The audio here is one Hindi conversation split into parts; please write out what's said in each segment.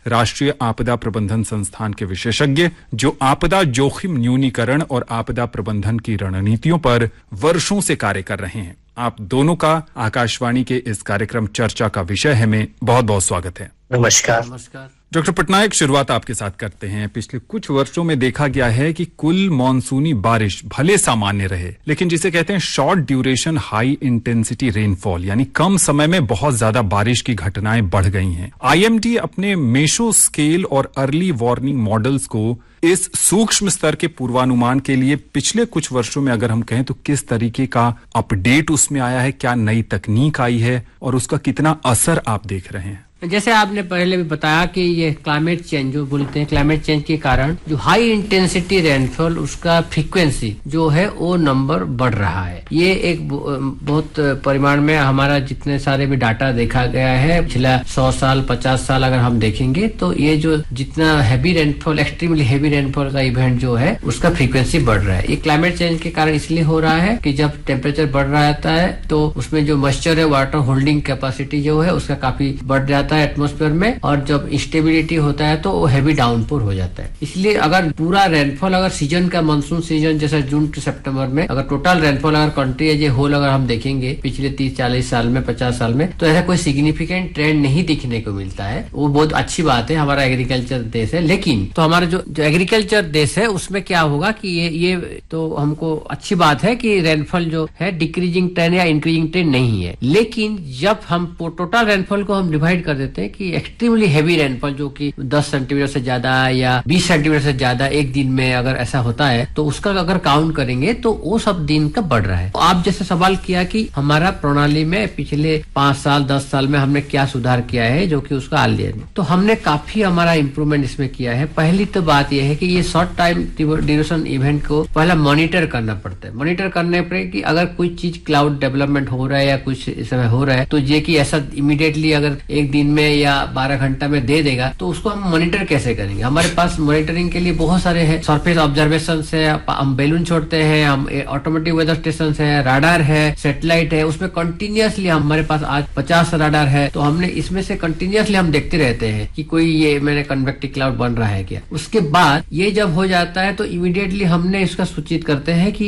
राष्ट्रीय आपदा प्रबंधन संस्थान के विशेषज्ञ, जो आपदा जोखिम न्यूनीकरण और आपदा प्रबंधन की रणनीतियों पर वर्षों से कार्य कर रहे हैं। आप दोनों का आकाशवाणी के इस कार्यक्रम चर्चा का विषय है में बहुत बहुत स्वागत है। नमस्कार। डॉक्टर पटनायक, शुरुआत आपके साथ करते हैं। पिछले कुछ वर्षों में देखा गया है कि कुल मॉनसूनी बारिश भले सामान्य रहे, लेकिन जिसे कहते हैं short duration high intensity rainfall, यानी कम समय में बहुत ज्यादा बारिश की घटनाएं बढ़ गई हैं। आईएमडी अपने मेसो स्केल और अर्ली वार्निंग मॉडल्स को इस सूक्ष्म स्तर के पूर्वानुमान के लिए पिछले कुछ वर्षों में अगर हम कहें तो किस तरीके का अपडेट उसमें आया है, क्या नई तकनीक आई है और उसका कितना असर आप देख रहे हैं? जैसे आपने पहले भी बताया कि ये क्लाइमेट चेंज जो बोलते हैं, क्लाइमेट चेंज के कारण जो हाई इंटेंसिटी रेनफॉल उसका फ्रीक्वेंसी जो है वो नंबर बढ़ रहा है। ये एक बहुत परिमाण में हमारा जितने सारे भी डाटा देखा गया है पिछला 100 साल 50 साल अगर हम देखेंगे तो ये जो जितना heavy rainfall, extremely heavy rainfall का इवेंट जो है उसका फ्रीक्वेंसी बढ़ रहा है। ये क्लाइमेट चेंज के कारण इसलिए हो रहा है कि जब टेम्परेचर बढ़ रहा है तो उसमें जो मॉइस्चर है, वाटर होल्डिंग कैपेसिटी जो है उसका काफी बढ़ जाता है एटमॉस्फेयर में, और जब इंस्टेबिलिटी होता है तो वो हैवी डाउनपोर हो जाता है। इसलिए अगर पूरा रेनफॉल अगर सीजन का मानसून सीजन जैसा जून टू सितंबर में अगर टोटल रेनफॉल अगर कंट्री एज ए होल अगर हम देखेंगे पिछले 30-40 साल में 50 साल में तो ऐसा कोई सिग्निफिकेंट ट्रेंड नहीं दिखने को मिलता है। वो बहुत अच्छी बात है, हमारा एग्रीकल्चर देश है। लेकिन तो हमारा जो एग्रीकल्चर देश है उसमें क्या होगा कि ये तो हमको अच्छी बात है कि रेनफॉल जो है डिक्रीजिंग ट्रेंड या इंक्रीजिंग ट्रेंड नहीं है। लेकिन जब हम टोटल रेनफॉल को हम डिवाइड कर देते हैं कि एक्सट्रीमली हैवी रेनफॉल जो कि 10 सेंटीमीटर से ज्यादा या 20 सेंटीमीटर से ज्यादा एक दिन में अगर ऐसा होता है तो उसका अगर काउंट करेंगे तो वो सब दिन का बढ़ रहा है। तो आप जैसे सवाल किया कि हमारा प्रणाली में पिछले 5 साल 10 साल में हमने क्या सुधार किया है जो कि उसका हाल में, तो हमने काफी हमारा इम्प्रूवमेंट इसमें किया है। पहली तो बात यह है कि ये शॉर्ट टाइम ड्यूरेशन इवेंट को पहला मॉनिटर करना पड़ता है। मॉनिटर करने पर कि अगर कोई चीज क्लाउड डेवलपमेंट हो रहा है या कुछ समय हो रहा है तो ये कि ऐसा इमीडिएटली अगर एक दिन में या 12 घंटा में दे देगा तो उसको हम मॉनिटर कैसे करेंगे? हमारे पास मॉनिटरिंग के लिए बहुत सारे हैं, सरफेस ऑब्जर्वेशन है, हम बैलून छोड़ते हैं, हम ऑटोमेटिक वेदर स्टेशन है, राडार है, सैटेलाइट है, उसमें कंटिन्यूअसली हमारे पास आज 50 राडार है। तो हमने इसमें से कंटिन्यूअसली हम देखते रहते हैं कि कोई ये मैंने कन्वेक्टिव क्लाउड बन रहा है क्या। उसके बाद ये जब हो जाता है तो इमीडिएटली हमने इसका सूचित करते हैं कि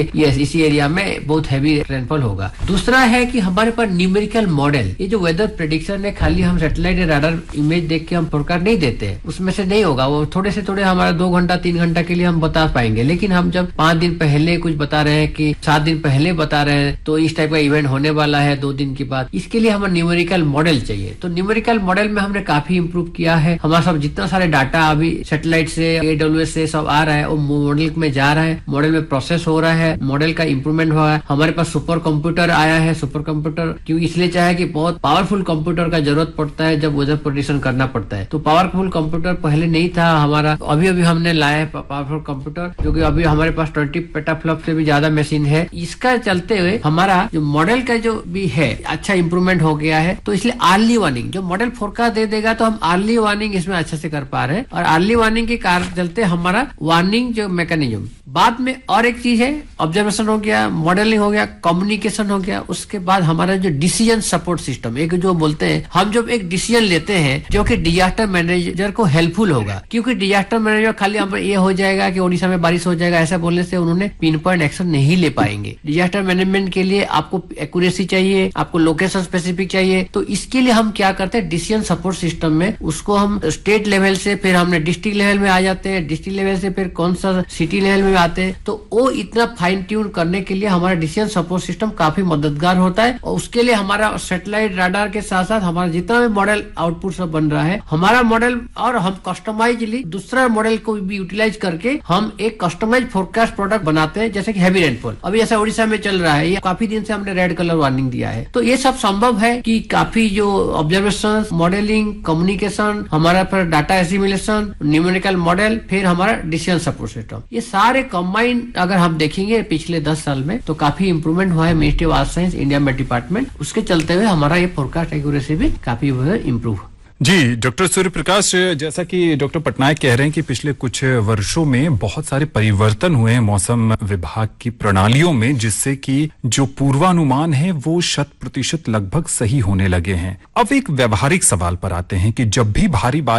इसी एरिया में बहुत हैवी रेनफॉल होगा। दूसरा है कि हमारे पास न्यूमेरिकल मॉडल, ये जो वेदर प्रेडिक्शन है खाली हम सैटेलाइट राडार इमेज देख के हम फोरकास्ट नहीं देते हैं, उसमें से नहीं होगा। वो थोड़े से थोड़े हमारा 2 घंटा 3 घंटा के लिए हम बता पाएंगे। लेकिन हम जब 5 दिन पहले कुछ बता रहे हैं कि 7 दिन पहले बता रहे हैं तो इस टाइप का इवेंट होने वाला है 2 दिन के बाद, इसके लिए हमें न्यूमेरिकल मॉडल चाहिए। तो न्यूमेरिकल मॉडल में हमने काफी इंप्रूव किया है। हमारा सब जितना सारे डाटा अभी सैटेलाइट से AWS से सब आ रहा है वो मॉडल में जा रहा है, मॉडल में प्रोसेस हो रहा है, मॉडल का इंप्रूवमेंट हुआ है। हमारे पास सुपर कंप्यूटर आया है। सुपर कंप्यूटर क्यों इसलिए चाहे कि बहुत पावरफुल कंप्यूटर का जरूरत पड़ता है जब वेदर प्रेडिक्शन करना पड़ता है। तो पावरफुल कंप्यूटर पहले नहीं था हमारा, अभी हमने लाया है पावरफुल कंप्यूटर जो कि अभी हमारे पास 20 पेटाफ्लॉप से भी ज्यादा मशीन है। इसका चलते हुए हमारा जो मॉडल का जो भी है अच्छा इंप्रूवमेंट हो गया है। तो इसलिए अर्ली वार्निंग जो मॉडल फोरकास्ट दे देगा तो हम अर्ली वार्निंग इसमें अच्छे से कर पा रहे हैं, और अर्ली वार्निंग के कारण चलते हमारा वार्निंग जो मैकेनिज्म। बाद में और एक चीज है, ऑब्जर्वेशन हो गया, मॉडलिंग हो गया, कम्युनिकेशन हो गया। उसके बाद हमारा जो डिसीजन सपोर्ट सिस्टम, एक जो बोलते हैं हम जब एक डिसीजन लेते हैं जो कि डिजास्टर मैनेजर को हेल्पफुल होगा, क्योंकि डिजास्टर मैनेजर खाली हम ये हो जाएगा कि ओडिशा में बारिश हो जाएगा ऐसा बोलने से उन्होंने पिन पॉइंट एक्शन नहीं ले पाएंगे। डिजास्टर मैनेजमेंट के लिए आपको एक्यूरेसी चाहिए, आपको लोकेशन स्पेसिफिक चाहिए। तो इसके लिए हम क्या करते हैं, डिसीजन सपोर्ट सिस्टम में उसको हम स्टेट लेवल से फिर हमने डिस्ट्रिक्ट लेवल में आ जाते हैं, डिस्ट्रिक्ट लेवल से फिर कौन सा सिटी लेवल में आते हैं। तो वो इतना फाइन ट्यून करने के लिए हमारा डिसीजन सपोर्ट सिस्टम काफी मददगार होता है। और उसके लिए हमारा सैटेलाइट राडार के साथ साथ हमारा जितना भी मॉडल आउटपुट सब बन रहा है हमारा मॉडल, और हम कस्टमाइजली दूसरा मॉडल को भी यूटिलाइज करके हम एक कस्टमाइज फोरकास्ट प्रोडक्ट बनाते हैं। जैसे कि हैवी रेनफॉल अभी जैसा उड़ीसा में चल रहा है, ये काफी दिन से हमने रेड कलर वार्निंग दिया है। तो ये सब संभव है कि काफी जो ऑब्जर्वेशन, मॉडलिंग, कम्युनिकेशन, हमारा फिर डाटा एसिमुलेशन, न्यूमेरिकल मॉडल, फिर हमारा डिसीजन सपोर्ट सिस्टम, ये सारे कंबाइन अगर हम देखेंगे पिछले 10 साल में तो काफी इंप्रूवमेंट हुआ है मिनिस्ट्री ऑफ आर्थ साइंस इंडिया में डिपार्टमेंट। उसके चलते हुए हमारा ये फोरकास्ट एक्यूरेसी भी काफी इंप्रूव। जी डॉक्टर सूर्य प्रकाश, जैसा कि डॉक्टर पटनायक कह रहे हैं कि पिछले कुछ वर्षों में बहुत सारे परिवर्तन हुए हैं मौसम विभाग की प्रणालियों में, जिससे कि जो पूर्वानुमान है वो 100% लगभग सही होने लगे हैं। अब एक व्यवहारिक सवाल पर आते हैं कि जब भी भारी